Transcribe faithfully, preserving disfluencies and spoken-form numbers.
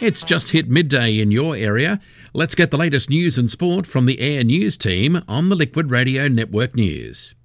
It's just hit midday in your area. Let's get the latest news and sport from the Air News team on the Liquid Radio Network News.